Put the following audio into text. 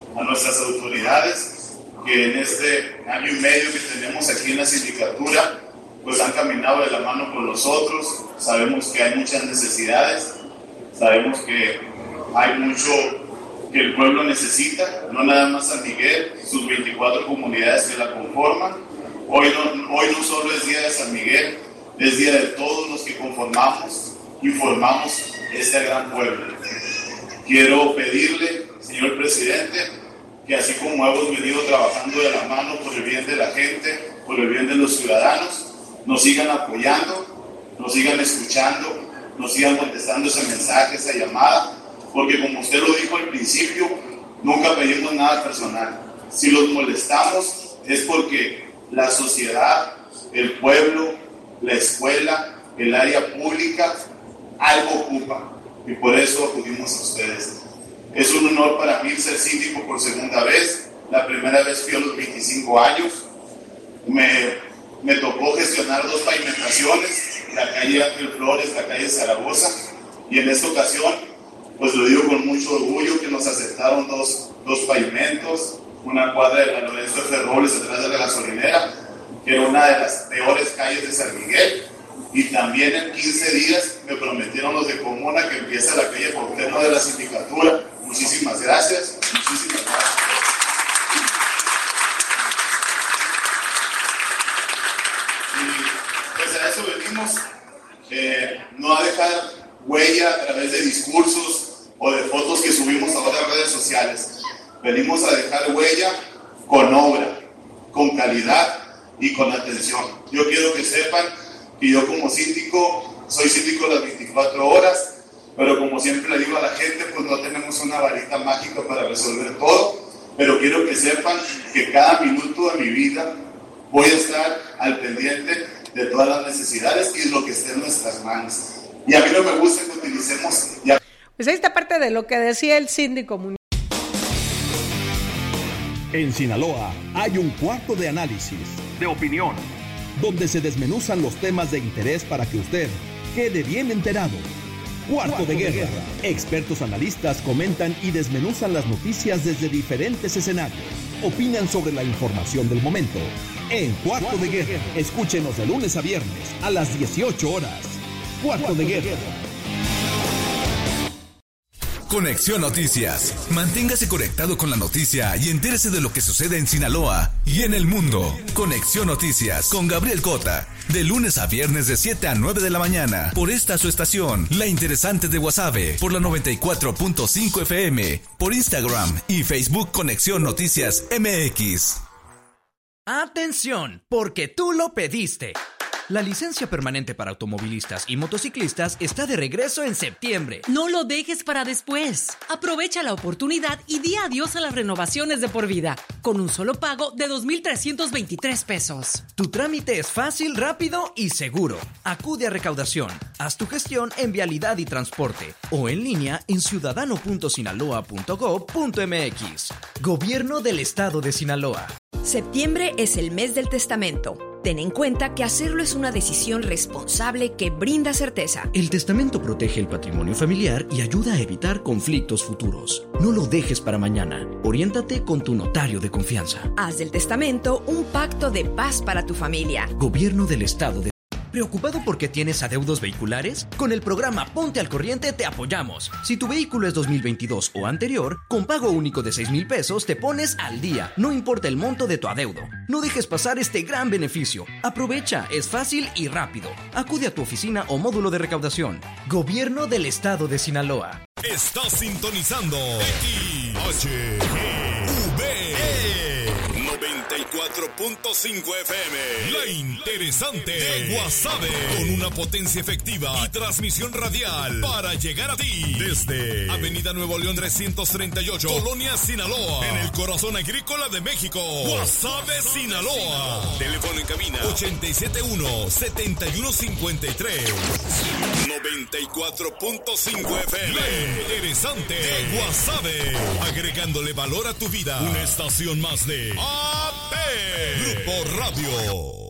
a nuestras autoridades que en este año y medio que tenemos aquí en la sindicatura pues han caminado de la mano con nosotros. Sabemos que hay muchas necesidades, sabemos que hay mucho que el pueblo necesita, no nada más San Miguel, sus 24 comunidades que la conforman. Hoy no solo es día de San Miguel, es día de todos los que conformamos y formamos este gran pueblo. Quiero pedirle, señor presidente, que así como hemos venido trabajando de la mano por el bien de la gente, por el bien de los ciudadanos, nos sigan apoyando, nos sigan escuchando, nos sigan contestando ese mensaje, esa llamada, porque como usted lo dijo al principio, nunca pedimos nada personal. Si los molestamos es porque la sociedad, el pueblo, la escuela, el área pública, algo ocupa, y por eso acudimos a ustedes. Es un honor para mí ser síndico por segunda vez. La primera vez fui a los 25 años. Me tocó gestionar 2 pavimentaciones, la calle Ángel Flores, la calle Zaragoza, y en esta ocasión, pues lo digo con mucho orgullo, que nos aceptaron dos pavimentos, una cuadra de la Lorenzo F. Robles detrás de la gasolinera, que era una de las peores calles de San Miguel, y también en 15 días me prometieron los de Comuna que empieza la calle Cuauhtémoc de la sindicatura. Muchísimas gracias, muchísimas gracias. Y pues a eso venimos, no a dejar huella a través de discursos o de fotos que subimos a otras redes sociales. Venimos a dejar huella con obra, con calidad y con atención. Yo quiero que sepan que yo como síndico, soy síndico las 24 horas, pero como siempre le digo a la gente, pues no tenemos una varita mágica para resolver todo, pero quiero que sepan que cada minuto de mi vida voy a estar al pendiente de todas las necesidades y lo que esté en nuestras manos. Y a mí no me gusta que utilicemos... Pues ahí está parte de lo que decía el síndico municipal. En Sinaloa hay un cuarto de análisis, de opinión, donde se desmenuzan los temas de interés para que usted quede bien enterado. Cuarto de Guerra. Expertos analistas comentan y desmenuzan las noticias desde diferentes escenarios. Opinan sobre la información del momento. En Cuarto de Guerra. Escúchenos de lunes a viernes a las 18 horas. Cuarto de Guerra. Conexión Noticias. Manténgase conectado con la noticia y entérese de lo que sucede en Sinaloa y en el mundo. Conexión Noticias con Gabriel Cota. De lunes a viernes de 7 a 9 de la mañana. Por esta su estación, La Interesante de Guasave. Por la 94.5 FM. Por Instagram y Facebook Conexión Noticias MX. Atención, porque tú lo pediste. La licencia permanente para automovilistas y motociclistas está de regreso en septiembre. No lo dejes para después. Aprovecha la oportunidad y di adiós a las renovaciones de por vida, con un solo pago de 2,323 pesos. Tu trámite es fácil, rápido y seguro. Acude a recaudación. Haz tu gestión en Vialidad y Transporte o en línea en ciudadano.sinaloa.gov.mx. Gobierno del Estado de Sinaloa. Septiembre es el mes del testamento. Ten en cuenta que hacerlo es una decisión responsable que brinda certeza. El testamento protege el patrimonio familiar y ayuda a evitar conflictos futuros. No lo dejes para mañana. Oriéntate con tu notario de confianza. Haz del testamento un pacto de paz para tu familia. Gobierno del Estado de... ¿Preocupado porque tienes adeudos vehiculares? Con el programa Ponte al Corriente te apoyamos. Si tu vehículo es 2022 o anterior, con pago único de 6,000 pesos te pones al día. No importa el monto de tu adeudo. No dejes pasar este gran beneficio. Aprovecha, es fácil y rápido. Acude a tu oficina o módulo de recaudación. Gobierno del Estado de Sinaloa. Estás sintonizando XHGV 94.5 FM. La Interesante de Guasave. Con una potencia efectiva y transmisión radial para llegar a ti. Desde Avenida Nuevo León 338, Colonia Sinaloa. En el corazón agrícola de México. Guasave, Sinaloa. Teléfono en cabina 871-7153. 94.5 FM. La Interesante de Guasave. Agregándole valor a tu vida. Una estación más de AP Grupo Radio.